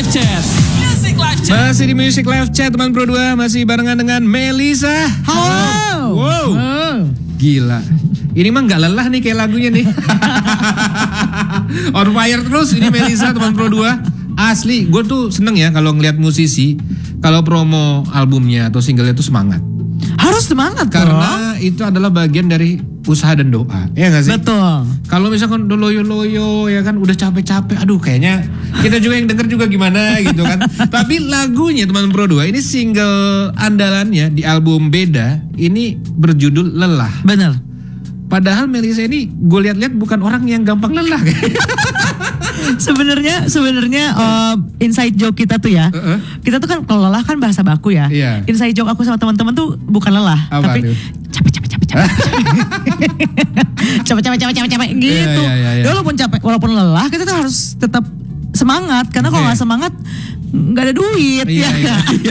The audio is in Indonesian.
Live Chat. Music Live Chat. Masih di Music Live Chat teman Pro 2, masih barengan dengan Melisa. Halo. Wow. Gila. Ini mah nggak lelah nih kayak lagunya nih. On fire terus ini Melisa teman Pro 2. Asli, gue tuh seneng ya kalau ngeliat musisi kalau promo albumnya atau singlenya tuh semangat. Harus semangat Karena itu adalah bagian dari usaha dan doa. Ya nggak sih? Betul. Kalau misalkan udah loyo-loyo ya kan udah capek-capek, aduh kayaknya kita juga yang denger juga gimana gitu kan. Tapi lagunya teman Pro 2 ini single andalannya di album Beda ini berjudul Lelah. Bener. Padahal Melisa ini gue lihat-lihat bukan orang yang gampang lelah. Sebenarnya inside joke kita tuh ya. Kita tuh kan kalau lelah kan bahasa baku ya. Iya. Inside joke aku sama teman-teman tuh bukan lelah, Apa tapi tuh? capek gitu. Iya. Walaupun lelah kita tuh harus tetap semangat karena kalau nggak semangat nggak ada duit Iya, ya. iya.